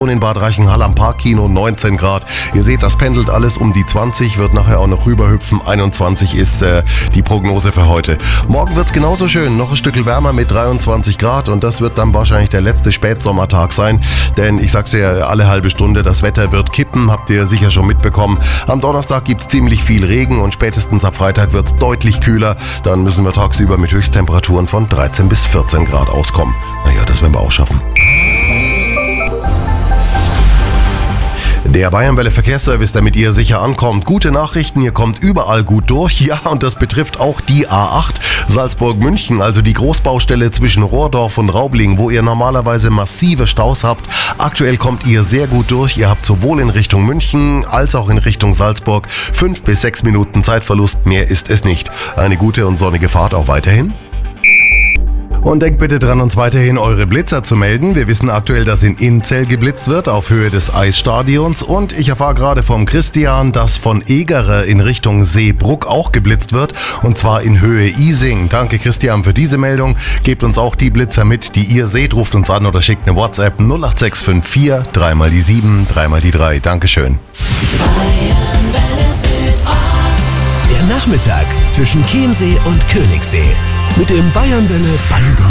In Bad Reichenhall am Parkkino 19 Grad. Ihr seht, das pendelt alles um die 20, wird nachher auch noch rüberhüpfen. 21 ist die Prognose für heute. Morgen wird's genauso schön, noch ein Stückchen wärmer mit 23 Grad und das wird dann wahrscheinlich der letzte Spätsommertag sein. Denn ich sag's ja alle halbe Stunde, das Wetter wird kippen, habt ihr sicher schon mitbekommen. Am Donnerstag gibt's ziemlich viel Regen und spätestens ab Freitag wird's deutlich kühler. Dann müssen wir tagsüber mit Höchsttemperaturen von 13 bis 14 Grad auskommen. Naja, das werden wir auch schaffen. Der Bayernwelle Verkehrsservice, damit ihr sicher ankommt. Gute Nachrichten, ihr kommt überall gut durch. Ja, und das betrifft auch die A8 Salzburg-München, also die Großbaustelle zwischen Rohrdorf und Raubling, wo ihr normalerweise massive Staus habt. Aktuell kommt ihr sehr gut durch. Ihr habt sowohl in Richtung München als auch in Richtung Salzburg 5 bis 6 Minuten Zeitverlust. Mehr ist es nicht. Eine gute und sonnige Fahrt auch weiterhin. Und denkt bitte dran, uns weiterhin eure Blitzer zu melden. Wir wissen aktuell, dass in Inzell geblitzt wird, auf Höhe des Eisstadions. Und ich erfahre gerade vom Christian, dass von Egerer in Richtung Seebruck auch geblitzt wird. Und zwar in Höhe Ising. Danke Christian für diese Meldung. Gebt uns auch die Blitzer mit, die ihr seht. Ruft uns an oder schickt eine WhatsApp 08654 3 mal die 7, 3 mal die 3. Dankeschön. Der Nachmittag zwischen Chiemsee und Königssee. Mit dem Bayernwelle Bango.